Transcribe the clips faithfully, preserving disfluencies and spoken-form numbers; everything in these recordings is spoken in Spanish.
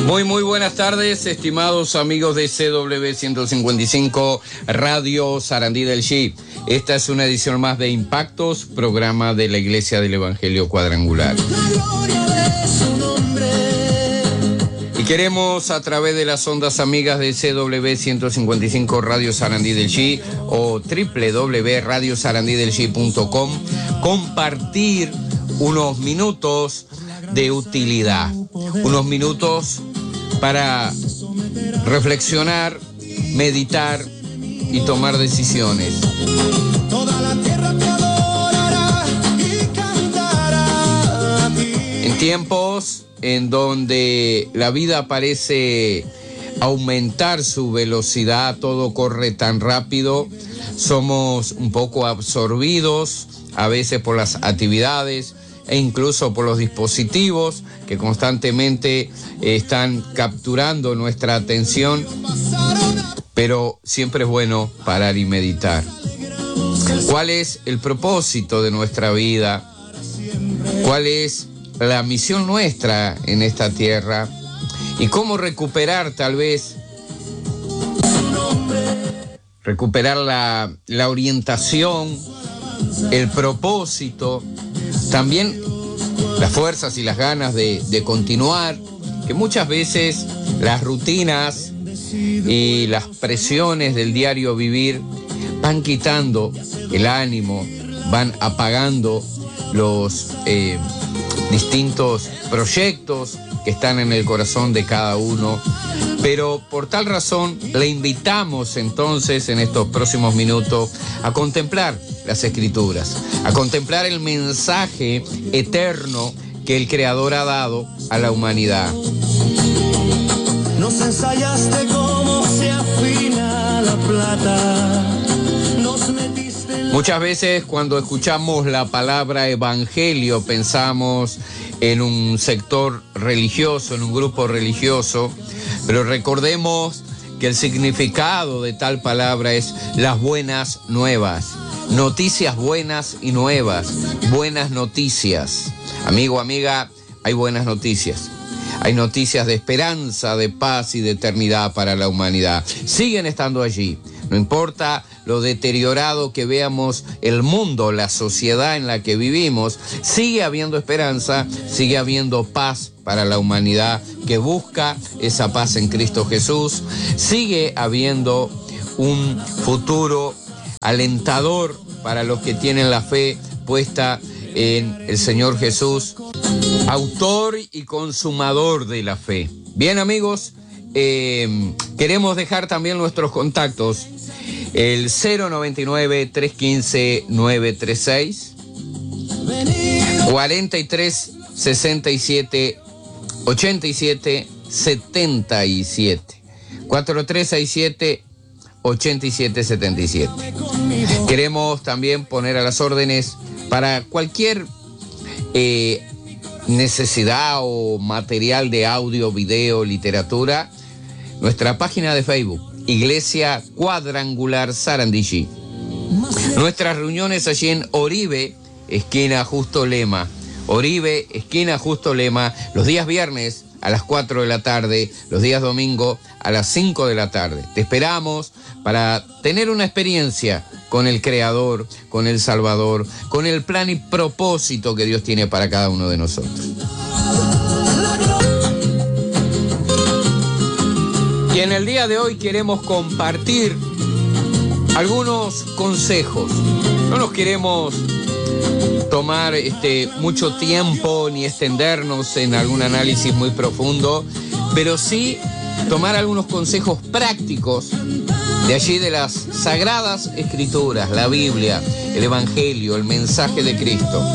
Muy, muy buenas tardes, estimados amigos de C W ciento cincuenta y cinco Radio Sarandí del Chi. Esta es una edición más de Impactos, programa de la Iglesia del Evangelio Cuadrangular. Y queremos, a través de las ondas amigas de C W ciento cincuenta y cinco Radio Sarandí del Chi o doble u doble u doble u punto radio sarandí del chi punto com, compartir unos minutos de utilidad, unos minutos para reflexionar, meditar y tomar decisiones. Toda la tierra te adorará y cantará a ti. En tiempos en donde la vida parece aumentar su velocidad, todo corre tan rápido, somos un poco absorbidos a veces por las actividades e incluso por los dispositivos que constantemente están capturando nuestra atención, pero siempre es bueno parar y meditar. ¿Cuál es el propósito de nuestra vida? ¿Cuál es la misión nuestra en esta tierra? ¿Y cómo recuperar tal vez, recuperar la, la orientación, el propósito, también las fuerzas y las ganas de, de continuar, que muchas veces las rutinas y las presiones del diario vivir van quitando el ánimo, van apagando los eh, distintos proyectos que están en el corazón de cada uno. Pero por tal razón le invitamos entonces en estos próximos minutos a contemplar las Escrituras, a contemplar el mensaje eterno que el Creador ha dado a la humanidad. Nos ensayaste cómo se afina la plata. Nos metiste en la... Muchas veces cuando escuchamos la palabra evangelio pensamos en un sector religioso, en un grupo religioso, pero recordemos que el significado de tal palabra es las buenas nuevas, noticias buenas y nuevas, buenas noticias. Amigo, amiga, hay buenas noticias. Hay noticias de esperanza, de paz y de eternidad para la humanidad. Siguen estando allí. No importa lo deteriorado que veamos el mundo, la sociedad en la que vivimos, sigue habiendo esperanza, sigue habiendo paz para la humanidad que busca esa paz en Cristo Jesús. Sigue habiendo un futuro alentador para los que tienen la fe puesta en el Señor Jesús, autor y consumador de la fe. Bien, amigos, eh, queremos dejar también nuestros contactos. El cero noventa y nueve, trescientos quince, novecientos treinta y seis, cuarenta y tres, sesenta y siete, ochenta y siete, setenta y siete, cuatro tres seis siete, ochenta y siete, setenta y siete. Queremos también poner a las órdenes para cualquier eh, necesidad o material de audio, video, literatura, nuestra página de Facebook, Iglesia Cuadrangular Sarandí. Nuestras reuniones allí en Oribe, esquina Justo Lema. Oribe, esquina Justo Lema, los días viernes a las cuatro de la tarde, los días domingo a las cinco de la tarde. Te esperamos para tener una experiencia con el Creador, con el Salvador, con el plan y propósito que Dios tiene para cada uno de nosotros. Y en el día de hoy queremos compartir algunos consejos. No nos queremos tomar este, mucho tiempo ni extendernos en algún análisis muy profundo, pero sí tomar algunos consejos prácticos de allí de las Sagradas Escrituras, la Biblia, el Evangelio, el mensaje de Cristo.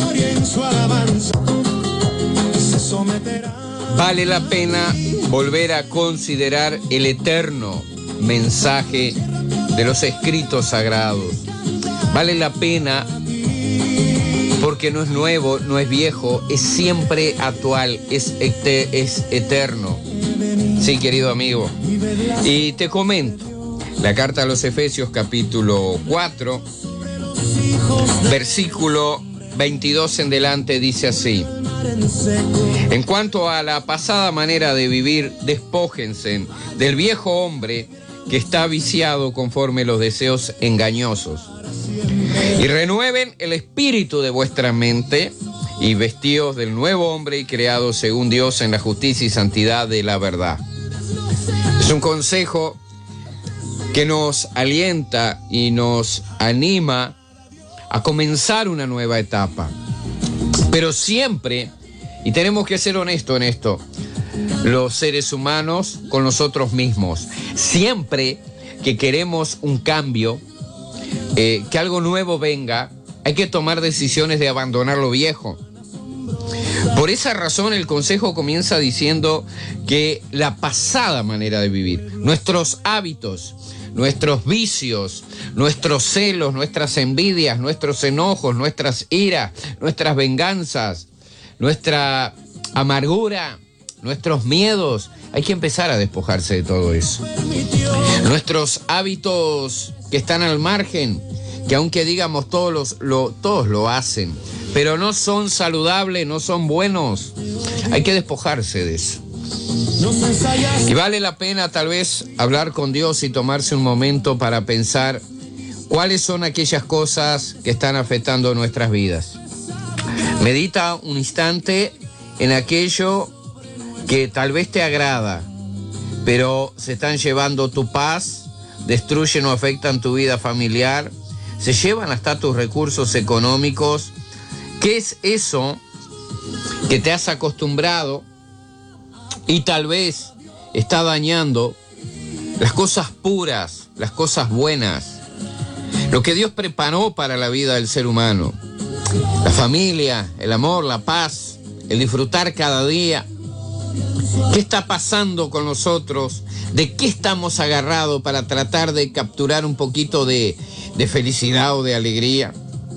Vale la pena volver a considerar el eterno mensaje de los escritos sagrados. Vale la pena porque no es nuevo, no es viejo, es siempre actual, es, ete- es eterno. Sí, querido amigo. Y te comento, la carta a los Efesios capítulo cuatro, versículo veintidós en delante dice así: En cuanto a la pasada manera de vivir, despójense del viejo hombre que está viciado conforme los deseos engañosos. Y renueven el espíritu de vuestra mente y vestidos del nuevo hombre y creados según Dios en la justicia y santidad de la verdad. Es un consejo que nos alienta y nos anima a comenzar una nueva etapa. Pero siempre, y tenemos que ser honestos en esto, los seres humanos con nosotros mismos, siempre que queremos un cambio, eh, que algo nuevo venga, hay que tomar decisiones de abandonar lo viejo. Por esa razón el consejo comienza diciendo que la pasada manera de vivir, nuestros hábitos, nuestros vicios, nuestros celos, nuestras envidias, nuestros enojos, nuestras iras, nuestras venganzas, nuestra amargura, nuestros miedos, hay que empezar a despojarse de todo eso. Nuestros hábitos que están al margen, que aunque digamos todos, los, lo, todos lo hacen, pero no son saludables, no son buenos, hay que despojarse de eso. Y vale la pena tal vez hablar con Dios y tomarse un momento para pensar cuáles son aquellas cosas que están afectando nuestras vidas. Medita un instante en aquello que tal vez te agrada, pero se están llevando tu paz, destruyen o afectan tu vida familiar, se llevan hasta tus recursos económicos. ¿Qué es eso que te has acostumbrado y tal vez está dañando las cosas puras, las cosas buenas, lo que Dios preparó para la vida del ser humano? La familia, el amor, la paz, el disfrutar cada día. ¿Qué está pasando con nosotros? ¿De qué estamos agarrados para tratar de capturar un poquito de, de felicidad o de alegría?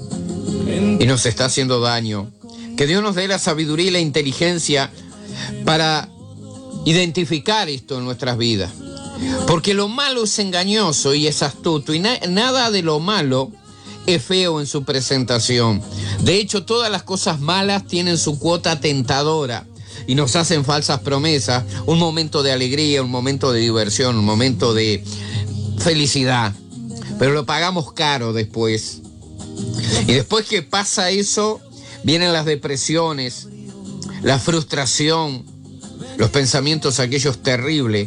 Y nos está haciendo daño. Que Dios nos dé la sabiduría y la inteligencia para identificar esto en nuestras vidas. Porque lo malo es engañoso y es astuto, y na- nada de lo malo es feo en su presentación. De hecho, todas las cosas malas tienen su cuota tentadora y nos hacen falsas promesas, un momento de alegría, un momento de diversión, un momento de felicidad, pero lo pagamos caro después. Y después que pasa eso, vienen las depresiones, la frustración, los pensamientos aquellos terribles.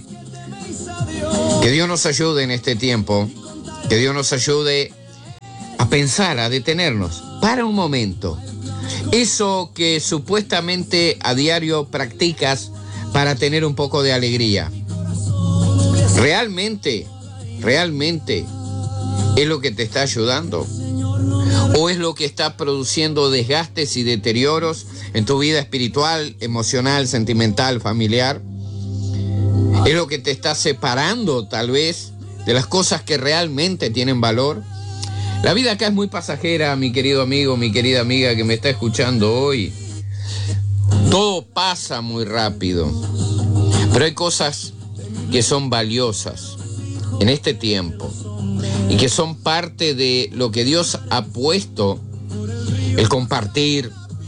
Que Dios nos ayude en este tiempo, que Dios nos ayude a pensar, a detenernos, para un momento. Eso que supuestamente a diario practicas para tener un poco de alegría, ¿realmente, realmente es lo que te está ayudando? ¿O es lo que está produciendo desgastes y deterioros en tu vida espiritual, emocional, sentimental, familiar? ¿Es lo que te está separando tal vez de las cosas que realmente tienen valor? La vida acá es muy pasajera, mi querido amigo, mi querida amiga que me está escuchando hoy. Todo pasa muy rápido, pero hay cosas que son valiosas en este tiempo y que son parte de lo que Dios ha puesto: el compartir,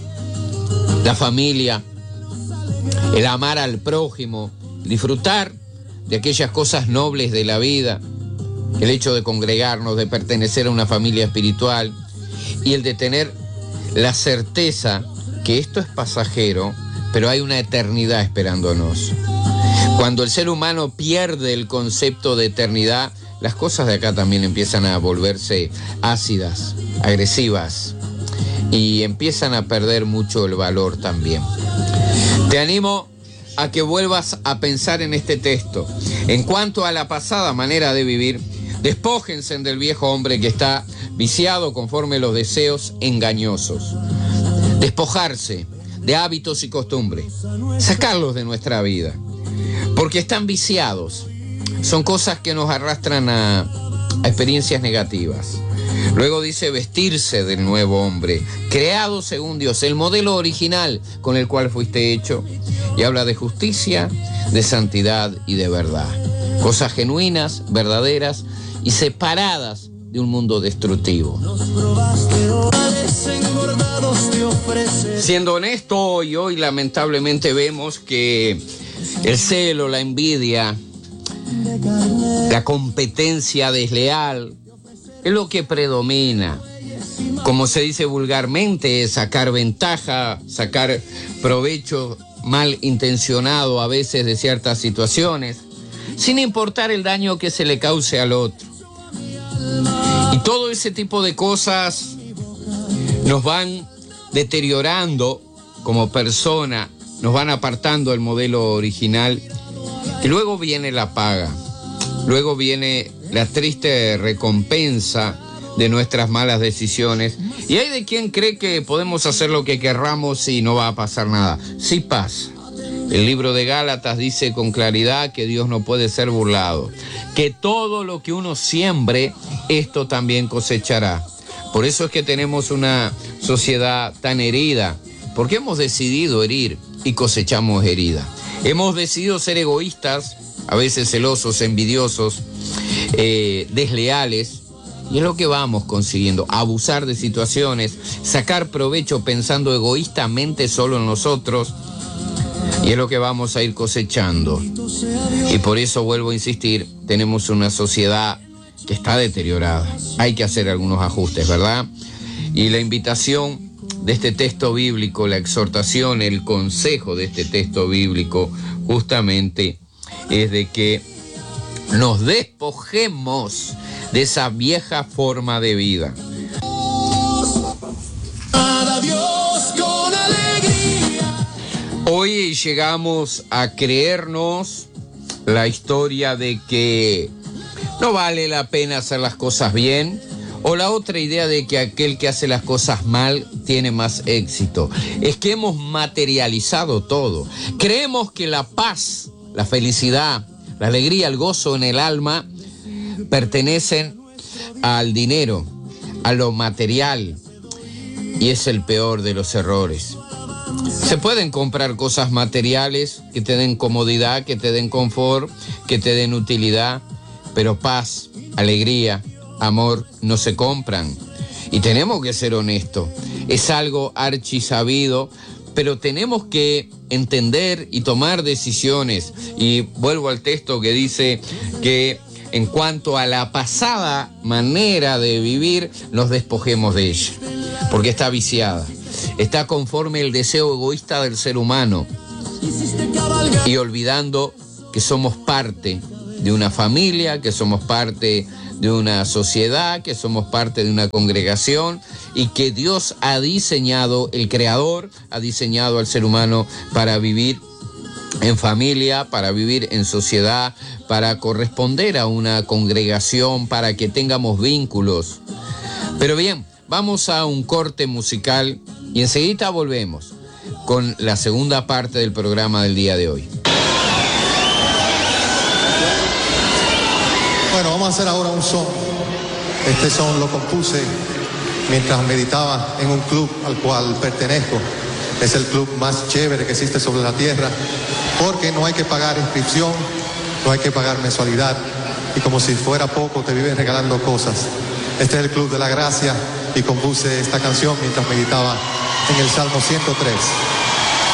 la familia, el amar al prójimo, disfrutar de aquellas cosas nobles de la vida, el hecho de congregarnos, de pertenecer a una familia espiritual y el de tener la certeza que esto es pasajero, pero hay una eternidad esperándonos. Cuando el ser humano pierde el concepto de eternidad, las cosas de acá también empiezan a volverse ácidas, agresivas, y empiezan a perder mucho el valor también. Te animo a que vuelvas a pensar en este texto. En cuanto a la pasada manera de vivir, despójense del viejo hombre que está viciado conforme los deseos engañosos. Despojarse de hábitos y costumbres, sacarlos de nuestra vida, porque están viciados. Son cosas que nos arrastran a, a experiencias negativas. Luego dice vestirse del nuevo hombre, creado según Dios, el modelo original con el cual fuiste hecho. Y habla de justicia, de santidad y de verdad. Cosas genuinas, verdaderas y separadas de un mundo destructivo. Siendo honesto, y hoy lamentablemente vemos que el celo, la envidia, la competencia desleal es lo que predomina. Como se dice vulgarmente, sacar ventaja, sacar provecho mal intencionado a veces de ciertas situaciones, sin importar el daño que se le cause al otro. Y todo ese tipo de cosas nos van deteriorando como persona, nos van apartando del modelo original, y luego viene la paga, luego viene la triste recompensa de nuestras malas decisiones. Y hay de quien cree que podemos hacer lo que querramos y no va a pasar nada. Sí pasa. El libro de Gálatas dice con claridad que Dios no puede ser burlado, que todo lo que uno siembre, esto también cosechará. Por eso es que tenemos una sociedad tan herida, porque hemos decidido herir y cosechamos herida. Hemos decidido ser egoístas, a veces celosos, envidiosos, eh, desleales, y es lo que vamos consiguiendo: abusar de situaciones, sacar provecho pensando egoístamente solo en nosotros, y es lo que vamos a ir cosechando. Y por eso vuelvo a insistir, tenemos una sociedad que está deteriorada. Hay que hacer algunos ajustes, ¿verdad? Y la invitación de este texto bíblico, la exhortación, el consejo de este texto bíblico, justamente es de que nos despojemos de esa vieja forma de vida. Hoy llegamos a creernos la historia de que no vale la pena hacer las cosas bien, o la otra idea de que aquel que hace las cosas mal tiene más éxito. Es que hemos materializado todo. Creemos que la paz, la felicidad, la alegría, el gozo en el alma pertenecen al dinero, a lo material, y es el peor de los errores. Se pueden comprar cosas materiales que te den comodidad, que te den confort, que te den utilidad, pero paz, alegría, amor no se compran. Y tenemos que ser honestos. Es algo archisabido, pero tenemos que entender y tomar decisiones. Y vuelvo al texto que dice que en cuanto a la pasada manera de vivir, nos despojemos de ella, porque está viciada. Está conforme el deseo egoísta del ser humano, y olvidando que somos parte de una familia, que somos parte de una sociedad, que somos parte de una congregación, y que Dios ha diseñado, el Creador ha diseñado al ser humano para vivir en familia, para vivir en sociedad, para corresponder a una congregación, para que tengamos vínculos. Pero bien, vamos a un corte musical y enseguida volvemos con la segunda parte del programa del día de hoy. Bueno, vamos a hacer ahora un son. Este son lo compuse mientras meditaba en un club al cual pertenezco. Es el club más chévere que existe sobre la tierra, porque no hay que pagar inscripción, no hay que pagar mensualidad, y como si fuera poco te viven regalando cosas. Este es el Club de la Gracia, y compuse esta canción mientras meditaba en el Salmo ciento tres.